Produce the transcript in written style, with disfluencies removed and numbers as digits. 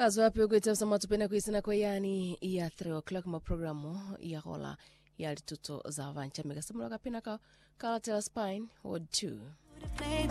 Kazi wapi ukuita sama tupenda kuisina kwa yani ya 3 o'clock ma programu ya hola ya lituto za vancha mega samula kapina ka kala tela spine word 2.